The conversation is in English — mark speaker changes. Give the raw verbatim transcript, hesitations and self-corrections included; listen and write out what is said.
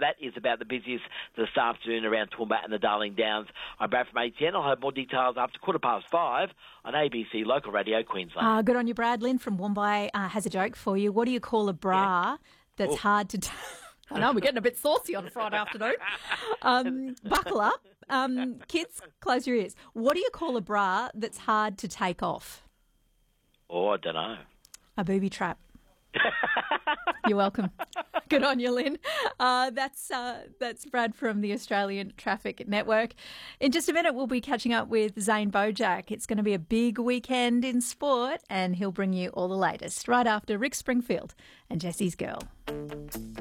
Speaker 1: that is about the busiest this afternoon around Toowoomba and the Darling Downs. I'm Brad from A T N. I'll have more details after quarter past five on A B C Local Radio Queensland.
Speaker 2: Uh, good on you, Brad. Lynn from Woombye uh, has a joke for you. What do you call a bra yeah. that's Ooh. hard to... T- I know, we're getting a bit saucy on a Friday afternoon. Um, buckle up. Um, kids, close your ears. What do you call a bra that's hard to take off?
Speaker 1: Oh, I don't know.
Speaker 2: A booby trap. You're welcome. Good on you, Lynn. Uh, that's uh, that's Brad from the Australian Traffic Network. In just a minute, we'll be catching up with Zane Bojack. It's going to be a big weekend in sport, and he'll bring you all the latest right after Rick Springfield and Jesse's Girl.